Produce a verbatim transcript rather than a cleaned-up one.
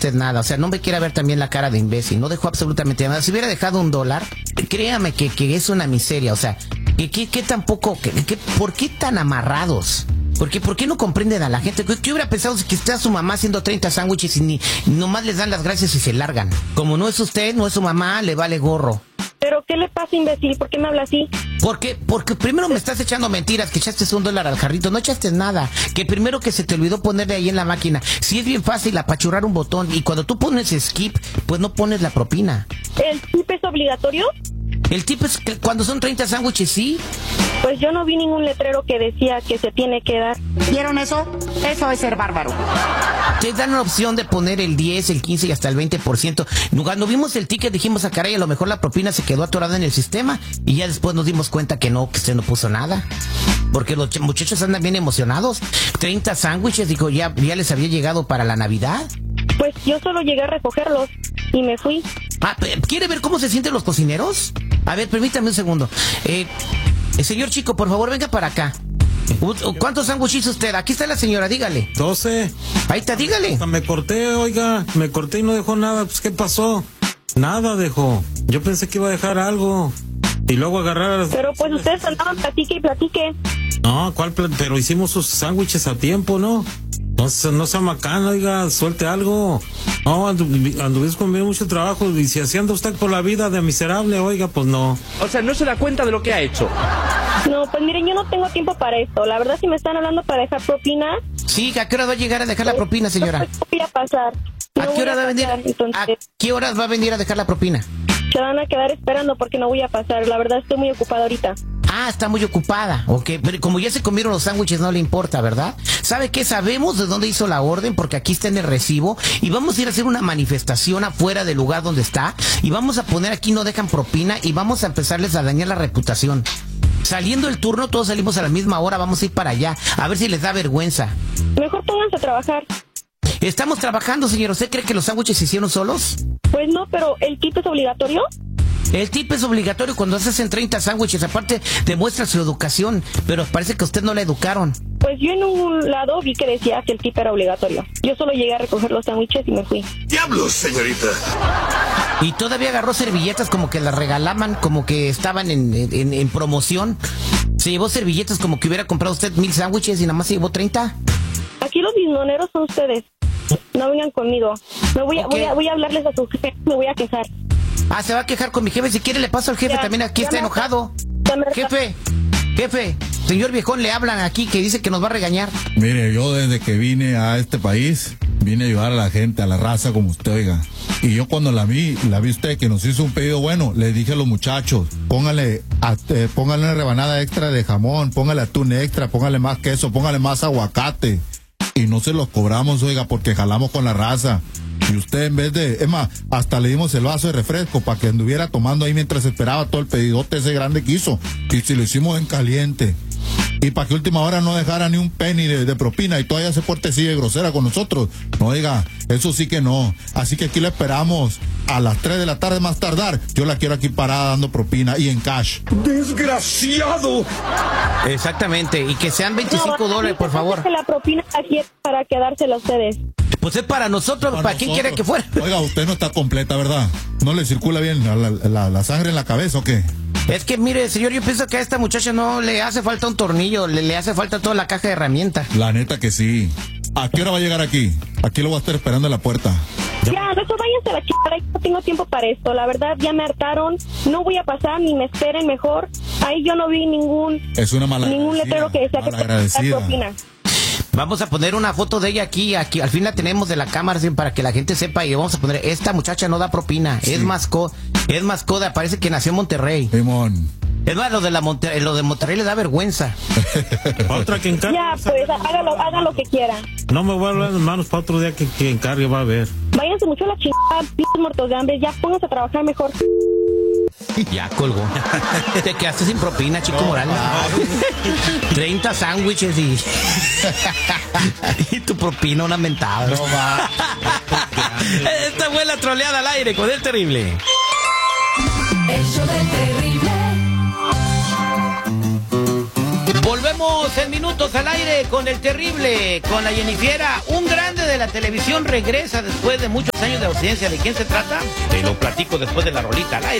usted nada. O sea, no me quiera ver también la cara de imbécil. No dejó absolutamente nada. Si hubiera dejado un dólar, créame que, que es una miseria. O sea, que, que, que tampoco, que, que, ¿por qué tan amarrados? ¿Por qué, ¿Por qué no comprenden a la gente? ¿Qué hubiera pensado si que está su mamá haciendo treinta sándwiches y ni nomás les dan las gracias y se largan? Como no es usted, no es su mamá, le vale gorro. ¿Pero qué le pasa, imbécil? ¿Por qué me habla así? ¿Por qué? Porque primero me estás echando mentiras, que echaste un dólar al jarrito. No echaste nada. Que primero que se te olvidó ponerle ahí en la máquina. Si es bien fácil apachurrar un botón y cuando tú pones skip, pues no pones la propina. ¿El tip es obligatorio? El tip es que cuando son treinta sándwiches, sí. Pues yo no vi ningún letrero que decía que se tiene que dar. ¿Vieron eso? Eso es ser bárbaro. Te dan la opción de poner el diez, el quince y hasta el veinte por ciento. Cuando vimos el ticket dijimos, a caray, a lo mejor la propina se quedó atorada en el sistema. Y ya después nos dimos cuenta que no, que usted no puso nada. Porque los muchachos andan bien emocionados. treinta sándwiches, digo, ya, ya les había llegado para la Navidad. Pues yo solo llegué a recogerlos y me fui. Ah, ¿quiere ver cómo se sienten los cocineros? A ver, permítame un segundo. Eh, eh, señor chico, por favor, venga para acá. ¿Cuántos sándwiches hizo usted? Aquí está la señora, dígale. doce. Ahí está, dígale. Me corté, oiga, me corté y no dejó nada. Pues, ¿qué pasó? Nada dejó. Yo pensé que iba a dejar algo. Y luego agarrar... Pero pues ustedes andaban platique y platique. No, ¿cuál? Pero hicimos sus sándwiches a tiempo, ¿no? No, no sea macana, oiga, suelte algo. No, andu anduviste conmigo mucho trabajo. Y si así anda usted por la vida de miserable, oiga, pues no. O sea, no se da cuenta de lo que ha hecho. No, pues miren, yo no tengo tiempo para esto. La verdad, si me están hablando para dejar propina... Sí, ¿a qué hora va a llegar a dejar la propina, señora? No voy a pasar. No ¿A qué hora va a venir? Pasar, entonces... ¿A qué horas va a venir a dejar la propina? Se van a quedar esperando porque no voy a pasar. La verdad, estoy muy ocupada ahorita. Ah, está muy ocupada. Ok, pero como ya se comieron los sándwiches, no le importa, ¿verdad? ¿Sabe qué? Sabemos de dónde hizo la orden, porque aquí está en el recibo. Y vamos a ir a hacer una manifestación afuera del lugar donde está. Y vamos a poner aquí no dejan propina. Y vamos a empezarles a dañar la reputación. Saliendo el turno, todos salimos a la misma hora. Vamos a ir para allá. A ver si les da vergüenza. Mejor pónganse a trabajar. Estamos trabajando, señor. ¿Usted cree que los sándwiches se hicieron solos? Pues no, pero ¿el tip es obligatorio? El tip es obligatorio cuando se hacen treinta sándwiches. Aparte, demuestra su educación. Pero parece que a usted no la educaron. Pues yo en un lado vi que decía que el tip era obligatorio. Yo solo llegué a recoger los sándwiches y me fui. ¡Diablos, señorita! Y todavía agarró servilletas como que las regalaban, como que estaban en, en, en promoción. Se llevó servilletas como que hubiera comprado usted mil sándwiches y nada más se llevó treinta. Aquí los bismoneros son ustedes. No vengan conmigo. Me voy a, Okay. voy a, voy a hablarles a su jefe. Me voy a quejar. Ah, se va a quejar con mi jefe. Si quiere le paso al jefe, Ya, también aquí ya está me- enojado. ya me- Jefe, jefe, señor viejón, le hablan aquí que dice que nos va a regañar. Mire, yo desde que vine a este país, vine a ayudar a la gente, a la raza como usted, oiga. Y yo cuando la vi, la vi usted que nos hizo un pedido bueno, le dije a los muchachos, póngale, a- eh, póngale una rebanada extra de jamón, póngale atún extra, póngale más queso, póngale más aguacate. Y no se los cobramos, oiga, porque jalamos con la raza. Y usted en vez de, es más, hasta le dimos el vaso de refresco para que anduviera tomando ahí mientras esperaba todo el pedidote ese grande que hizo. Y si lo hicimos en caliente. Y para que última hora no dejara ni un penny de, de propina y todavía se porte así de grosera con nosotros. No, oiga, eso sí que no. Así que aquí la esperamos a las tres de la tarde más tardar. Yo la quiero aquí parada dando propina y en cash. ¡Desgraciado! Exactamente, y que sean veinticinco No, dólares, por favor. La propina aquí es para quedársela a ustedes. Pues es para nosotros, ¿para, quién quiere que fuera? Oiga, usted no está completa, ¿verdad? ¿No le circula bien la, la, la, la sangre en la cabeza o qué? Es que mire, señor, yo pienso que a esta muchacha no le hace falta un tornillo, le, le hace falta toda la caja de herramientas. La neta que sí. ¿A qué hora va a llegar aquí? Aquí lo voy a estar esperando en la puerta. Ya, eso váyanse a la chica, no tengo tiempo para esto. La verdad, ya me hartaron. No voy a pasar, ni me esperen mejor. Ahí yo no vi ningún Es una mala ningún letrero que decía que malagradecida. propina. Vamos a poner una foto de ella aquí, aquí, al fin la tenemos de la cámara, ¿sí? Para que la gente sepa, y vamos a poner, esta muchacha no da propina, Sí. es más co, es más coda, parece que nació en Monterrey. Simón. Es más, lo de la Monte- lo de Monterrey le da vergüenza. Otra que encargue. Ya, pues, hágalo, haga lo que quiera. No me voy a hablar en manos para otro día que, que encargue, va a ver. Váyanse mucho a la chingada, pinches muertos de hambre. Ya, pónganse a trabajar mejor. Ya colgó. Te quedaste sin propina, Chico Morales. treinta sándwiches y... y tu propina una mentada. No va. Esta fue la troleada al aire con el terrible. El show del terrible. Vol- Volvemos en minutos al aire con el terrible, con la Jennifiera. Un grande de la televisión regresa después de muchos años de ausencia. ¿De quién se trata? Te lo platico después de la rolita al aire.